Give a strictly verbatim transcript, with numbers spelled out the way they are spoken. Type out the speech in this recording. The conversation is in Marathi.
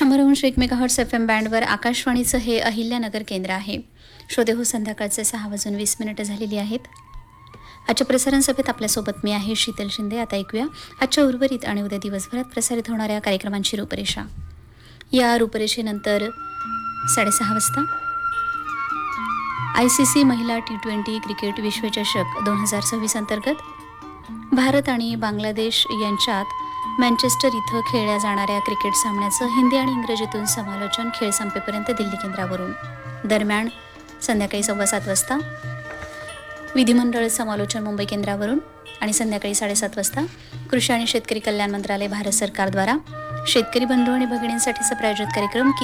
शंभर अंश एक मेगाहर्ट्स एफ एम बँडवर आकाशवाणीचं हे अहिल्यानगर केंद्र आहे. श्रोते हो, संध्याकाळचे सहा वाजून वीस मिनिटं झालेली आहेत. आजच्या प्रसारण सभेत आपल्यासोबत मी आहे शीतल शिंदे. आता ऐकूया आजच्या उर्वरित आणि उद्या दिवसभरात प्रसारित होणाऱ्या कार्यक्रमांची रूपरेषा. या रूपरेषेनंतर साडेसहा वाजता आय सी सी महिला टी ट्वेंटी क्रिकेट विश्वचषक दोन हजार सव्वीस अंतर्गत भारत आणि बांगलादेश यांच्यात मँचेस्टर इथं खेळल्या जाणाऱ्या क्रिकेट सामन्याचं हिंदी आणि इंग्रजीतून समालोचन खेळ संपेपर्यंत दिल्ली केंद्रावरून. दरम्यान संध्याकाळी सव्वा सात वाजता विधिमंडळ समालोचन मुंबई केंद्रावरून आणि संध्याकाळी साडेसात वाजता कृषी आणि शेतकरी कल्याण मंत्रालय भारत सरकारद्वारा शेतकरी बंधू आणि भगिनींसाठीचा प्रायोजित कार्यक्रम